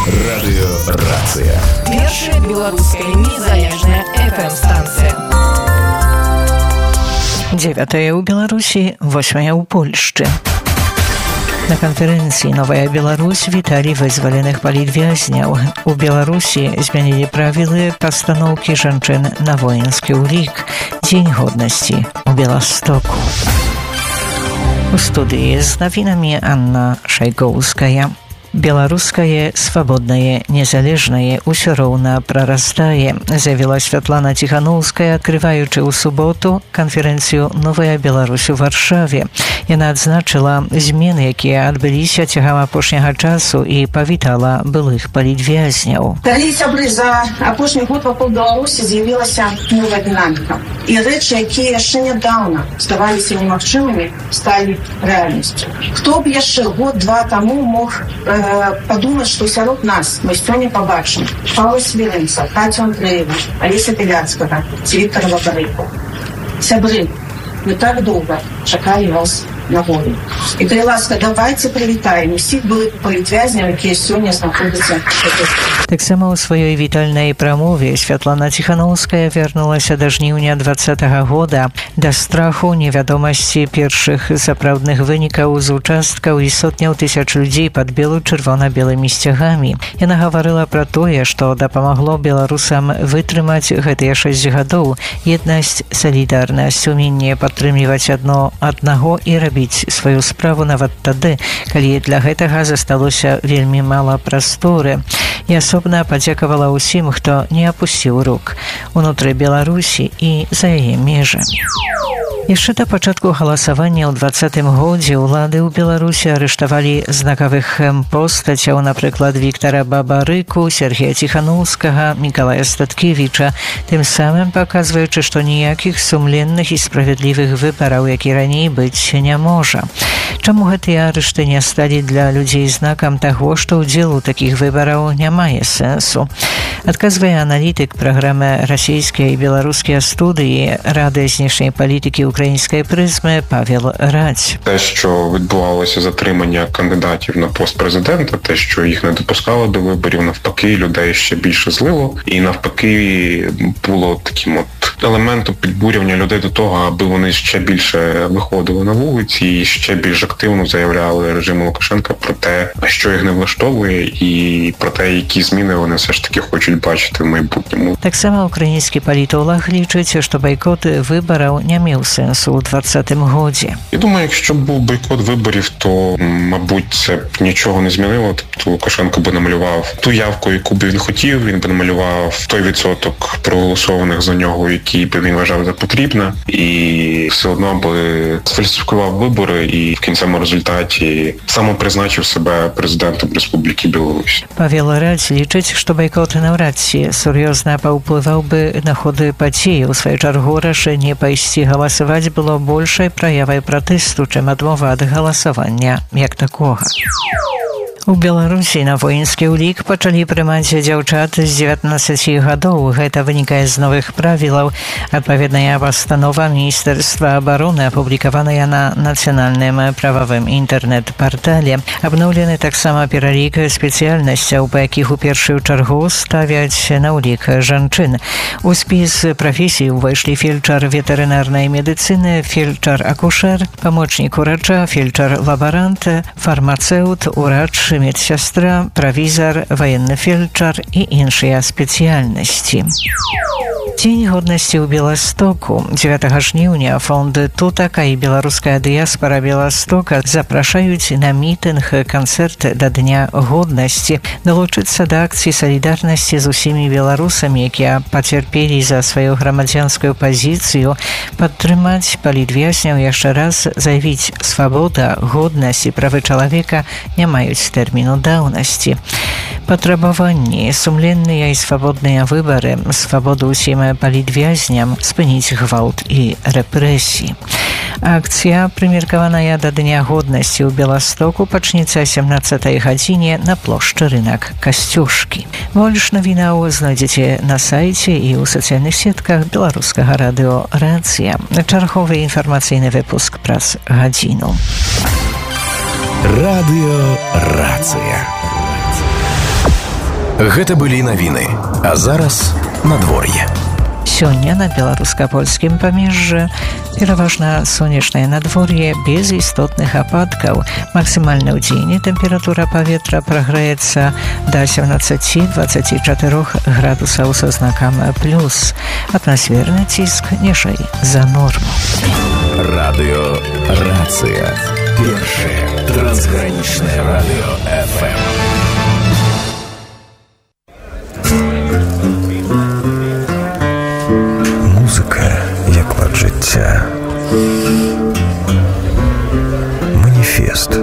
Радыёрацыя. Першая беларуская незалежная FM-станцыя. 9 у Беларусі, 8 у Польшчы. На канферэнцыі «Новая Беларусь» віталі вызваленых палітвязняў. У Беларусі змянілі правілы пастаноўкі жанчын на воінскі ўлік. Дзень годнасці у Беластоку. У студыі з навінамі Анна Шайгоўская. Беларускае свабоднае, незалежнае ўсё роўна прарастае, заявіла Святлана Ціханаўская, адкрываючы ў суботу канферэнцыю «Новая Беларусь» у Варшаве. Яна адзначыла змены, якія адбыліся цягам апошняга часу і павітала былых палітвязняў. Калі сябры за апошні год вакол Беларусі з'явілася новая дынаміка. І рэчы, якія яшчэ нядаўна здаваліся немагчымымі, сталі рэальнасцю. Хто б яшчэ год-два таму мог подумать, что сярод нас мы сёння побачым Павла Свірынца, Катю Андреева, Алеся Беляцкага, Виктора Бабарыку. Сябры, мы так долго чакалі вас на волі. І, калі ласка, давайте прывітаем усіх былых палітвязняў, якія сёння знаходзяцца. Таксама ў сваёй вітальнай прамове Святлана Ціханаўская вярнулася да жніўня 2020 года, да страху, невядомасці першых сапраўдных вынікаў з участкаў і сотняў тысяч людзей пад бело-чырвона-белымі сцягамі. Яна гаварыла пра тое, што дапамагло беларусам вытрымаць гэтыя 6 гадоў. Еднасць, салідарнасць, уменне падтрымліваць аднаго і рабіць сваю справу нават тады, калі для гэтага засталося вельмі мала прасторы. І асобна падзякавала ўсім, хто не апусціў рук унутры Беларусі і за яе межы. Яшчэ да пачатку галасавання ў 2020 годзе ўлады ў Беларусі арыштавалі знакавых постацяў, напрыклад, Віктара Бабарыку, Сергея Ціханаўскага, Мікалая Статкевіча, тым самым паказваючы, што ніякіх сумленных і справядлівых выбараў, які раней быць не можа. Чаму гэтыя арышты не сталі для людзей знакам таго, што ўдзел у такіх выбараў не мае сэнсу? Адказвае аналітык праграмы расійскія і беларускія студыі Рады знешняй палітыкі української призми Павел Радь. Те, що відбувалося затримання кандидатів на пост президента, те, що їх не допускали до виборів, навпаки, людей ще більше злило. І навпаки, було таким елементом підбурювання людей до того, аби вони ще більше виходили на вулиці і ще більш активно заявляли режиму Лукашенка про те, що їх не влаштовує, і про те, які зміни вони все ж таки хочуть бачити в майбутньому. Так само український політолог лічить, що бойкот виборів не мав сенсу у 2020 годзе. Я думаю, якщо б був бойкот виборів, то, мабуть, це б нічого не змінило. Тобто Лукашенко би намалював ту явку, яку б він хотів, він би намалював той відсоток проголосованих за нього, який би він вважав за потрібне, і все одно би сфальсифікував вибори і в кінцевому результаті самопризначив себе президентом Республіки Білорусь. Павел Радь лічыць, што бойкот наўрад ці сур'ёзна паўплываў бы на ходы падзеі. У сваю чаргу рашэнне пайсці галасаваць было большай праявай пратэсту, чым адмова ад галасавання як такога. У Беларусі на воінскі ўлік пачалі прымаць дзяўчат з 19 гадоў. Гэта вынікае з новых правілаў. Адпаведная пастанова Міністэрства абароны апублікаваная на нацыянальным прававым інтэрнэт-партале. Абноўлены таксама пералік спецыяльнасцяў, па якіх у першую чаргу ставяць на ўлік жанчын. У спіс прафесій увайшлі фельчар ветэрынарнай медыцыны, фельчар-акушэр, памочнік урача, фельчар-лабарант, фармацэўт, урач, медсястра, правізар, ваенны фельчар і іншыя спецыяльнасці. Дзень годнасці ў Беластоку. 9 жніўня фонд «Тутака» і беларуская дыяспара Беластока запрашаюць на мітынг, канцэрт да Дня годнасці, далучыцца да акцыі салідарнасці з усімі беларусамі, якія пацярпелі за сваю грамадзянскую пазіцыю, падтрымаць палітвязняў, яшчэ раз заявіць: свабода, годнасць і правы чалавека не маюць тэрміну даўнасці. Патрабаванні, сумленныя і свабодныя выбары, свабоду ўсім палітвязням, спыніць гвалт і рэпрэсіі. Акцыя, прымеркаваная да Дня годнасці ў Беластоку, пачнецца о 17 гадзіне на плошчы Рынак Касцюшкі. Больш навінаў знойдзеце на сайце і ў сацыяльных сетках беларускага радыё «Рацыя». Чарговы інфармацыйны выпуск праз гадзіну. Радыё «Рацыя». Гэта былі навіны, а зараз надвор'е. Сёння на беларуска-польскім памежжы пераважна сонечнае надвор'е без істотных ападкаў. Максімальна ў дзень тэмпература паветра прагрэецца да 17-24 градусаў са знакам плюс. Атмасферны ціск ніжэй за норму. Радыё «Рацыя». Першае трансгранічнае радыё FM. Музыка як лад жыцця. Маніфест.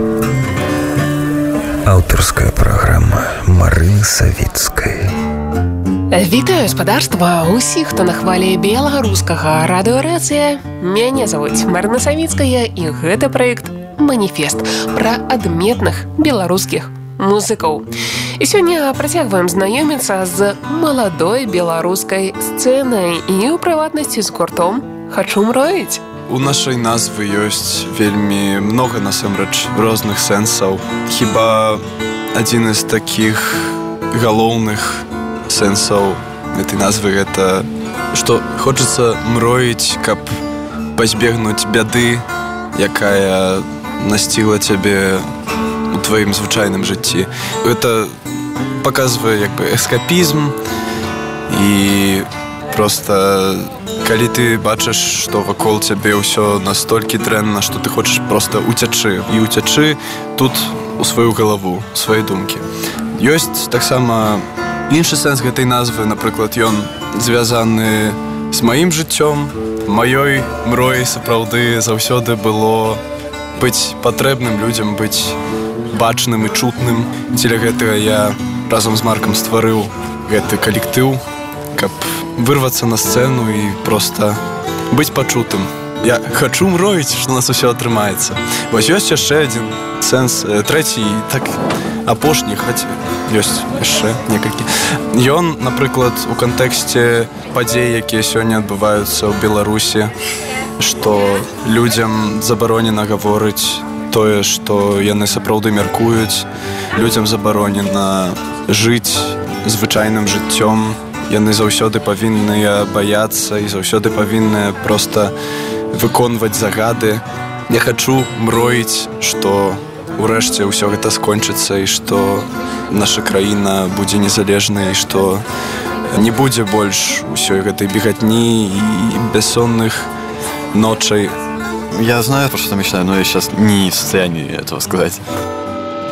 Аўтарская праграма Марыны Савіцкай. Вітаю спадарства ўсіх, хто на хвалі беларускага радыё «Рацыя». Мяне завуць Марына Савіцкая, і гэта праект «Маніфест» пра адметных беларускіх музыкаў. І сёння працягваем знаёміцца з маладой беларускай сцэнай і, у прыватнасці, з гуртом «Хачу мроіць». У нашай назвы ёсць вельмі многа, насамрэч, розных сэнсаў. Хіба адзін з такіх галоўных сэнсаў гэтай назвы гэта, што хочацца мроіць, каб пазбегнуць бяды, якая насціла цябе у тваім звычайным жыцці. Гэта паказвае як бы эскапізм, і проста калі ты бачыш, што вакол цябе ўсё настолькі дрэнна, што ты хочаш проста уцячы, і уцячы тут у сваю галаву, у свае думкі. Ёсць таксама іншы сэнс гэтай назвы, напрыклад, ён звязаны з маім жыццём. Маёй мрояй сапраўды заўсёды было быць патрэбным людзям, быць бачным і чутным. Дзеля гэтага я разам з Маркам стварыў гэты калектыў, каб вырвацца на сцэну і проста быць пачутым. Я хачу мроіць, што у нас усё атрымаецца. Вось ёсць яшчэ адзін сэнс, трэці і так апошні, хоць ёсць яшчэ некалькі. Ён, напрыклад, у кантэксце падзей, якія сёння адбываюцца ў Беларусі, што людзям забаронена гаворыць тое, што яны сапраўды мяркуюць, людзям забаронена жыць звычайным жыццём, яны заўсёды павінныя баяцца і заўсёды павінныя проста выконваць загады. Я хачу мроіць, што урэшце ўсё гэта скончыцца і што наша краіна будзе незалежнай, і што не будзе больш усёй гэтай бегатні и бессонных ночей. Я знаю, про что мечтаю, но я сейчас не в состоянии этого сказать.